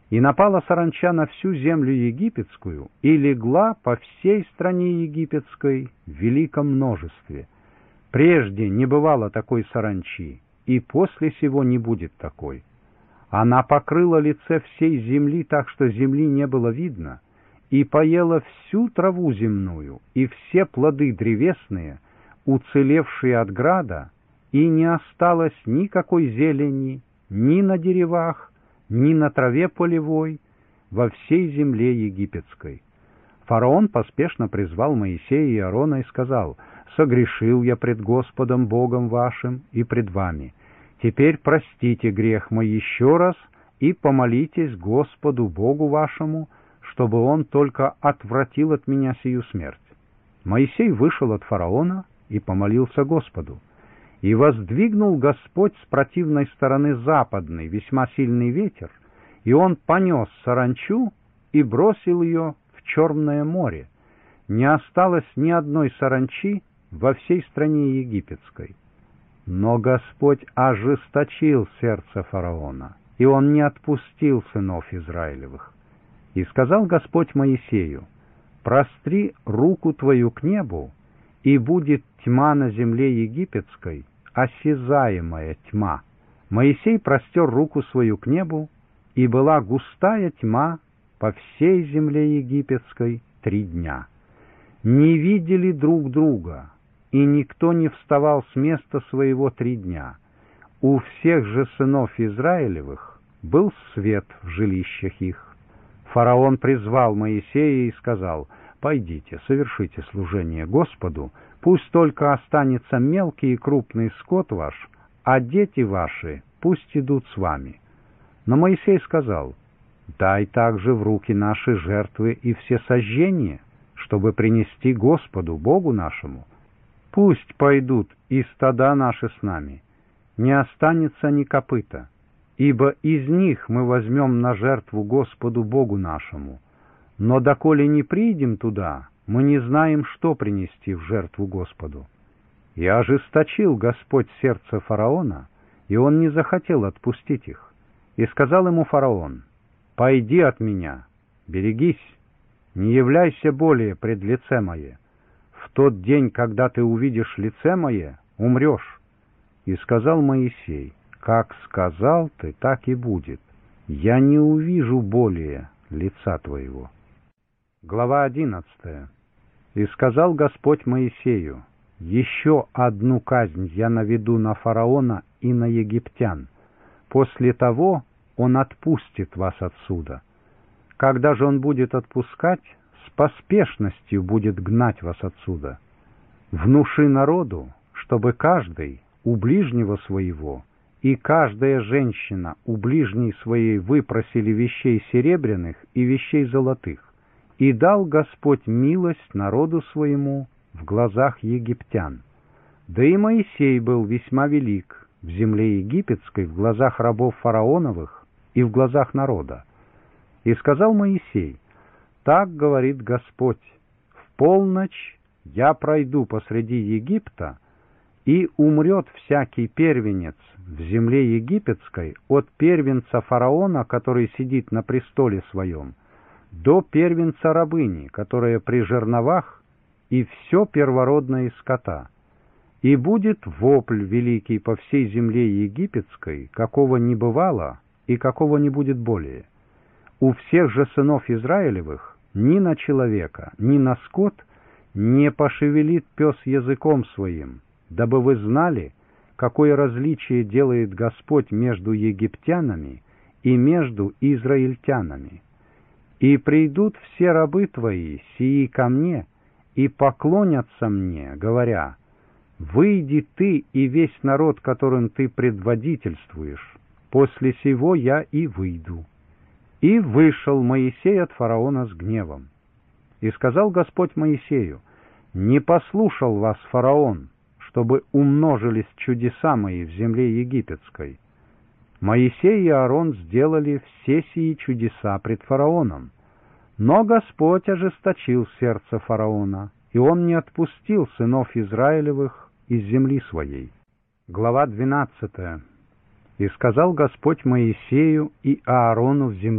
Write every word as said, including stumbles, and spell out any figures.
И напала саранча на всю землю египетскую, и легла по всей стране египетской в великом множестве. Прежде не бывало такой саранчи, и после сего не будет такой. Она покрыла лице всей земли так, что земли не было видно, и поела всю траву земную, и все плоды древесные, уцелевшие от града, и не осталось никакой зелени ни на деревах, ни на траве полевой, во всей земле египетской. Фараон поспешно призвал Моисея и Аарона и сказал: «Согрешил я пред Господом Богом вашим и пред вами. Теперь простите грех мой еще раз и помолитесь Господу Богу вашему, чтобы Он только отвратил от меня сию смерть». Моисей вышел от фараона и помолился Господу. И воздвигнул Господь с противной стороны западный весьма сильный ветер, и он понес саранчу и бросил ее в Черное море. Не осталось ни одной саранчи во всей стране египетской. Но Господь ожесточил сердце фараона, и он не отпустил сынов Израилевых. И сказал Господь Моисею: «Простри руку твою к небу, и будет тьма на земле египетской, осязаемая тьма». Моисей простер руку свою к небу, и была густая тьма по всей земле египетской три дня. Не видели друг друга, и никто не вставал с места своего три дня. У всех же сынов Израилевых был свет в жилищах их. Фараон призвал Моисея и сказал: «Пойдите, совершите служение Господу, пусть только останется мелкий и крупный скот ваш, а дети ваши пусть идут с вами». Но Моисей сказал: «Дай также в руки наши жертвы и все сожжения, чтобы принести Господу Богу нашему. Пусть пойдут и стада наши с нами, не останется ни копыта, ибо из них мы возьмем на жертву Господу Богу нашему. Но доколе не придем туда, мы не знаем, что принести в жертву Господу». И ожесточил Господь сердце фараона, и он не захотел отпустить их. И сказал ему фараон: «Пойди от меня, берегись, не являйся более пред лице мое. В тот день, когда ты увидишь лице мое, умрешь». И сказал Моисей: «Как сказал ты, так и будет. Я не увижу более лица твоего». Глава одиннадцатая. «И сказал Господь Моисею: еще одну казнь я наведу на фараона и на египтян. После того он отпустит вас отсюда. Когда же он будет отпускать, с поспешностью будет гнать вас отсюда. Внуши народу, чтобы каждый у ближнего своего и каждая женщина у ближней своей выпросили вещей серебряных и вещей золотых. И дал Господь милость народу своему в глазах египтян. Да и Моисей был весьма велик в земле египетской в глазах рабов фараоновых и в глазах народа. И сказал Моисей: «Так говорит Господь: в полночь я пройду посреди Египта, и умрет всякий первенец в земле египетской от первенца фараона, который сидит на престоле своем, до первенца рабыни, которая при жерновах, и все первородное из скота. И будет вопль великий по всей земле египетской, какого не бывало и какого не будет более. У всех же сынов Израилевых ни на человека, ни на скот не пошевелит пес языком своим, дабы вы знали, какое различие делает Господь между египтянами и между израильтянами. И придут все рабы твои, сии ко мне, и поклонятся мне, говоря: выйди ты и весь народ, которым ты предводительствуешь, после сего я и выйду». И вышел Моисей от фараона с гневом. И сказал Господь Моисею: «Не послушал вас фараон, чтобы умножились чудеса мои в земле египетской». Моисей и Аарон сделали все сии чудеса пред фараоном. Но Господь ожесточил сердце фараона, и он не отпустил сынов Израилевых из земли своей. Глава двенадцатая. «И сказал Господь Моисею и Аарону в земле